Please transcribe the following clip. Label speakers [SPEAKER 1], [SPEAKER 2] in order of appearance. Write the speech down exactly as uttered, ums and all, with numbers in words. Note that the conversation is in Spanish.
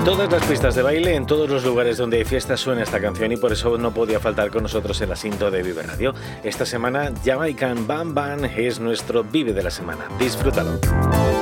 [SPEAKER 1] todas las pistas de baile, en todos los lugares donde hay fiestas suena esta canción y por eso no podía faltar con nosotros el asiento de Vive Radio. Esta semana Jamaican Bam Bam es nuestro Vive de la semana. Disfrútalo.